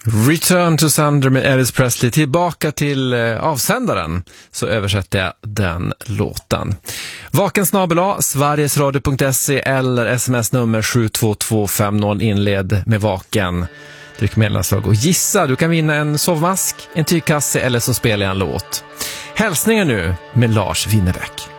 Return to Sender med Elvis Presley. Tillbaka till avsändaren, så översätter jag den låten. Vaken@, sverigesradio.se eller sms-nummer 72250, inled med Vaken. Tryck mellanslag och gissa. Du kan vinna en sovmask, en tygkasse eller så spelar jag en låt. Hälsningar nu med Lars Winnerbäck.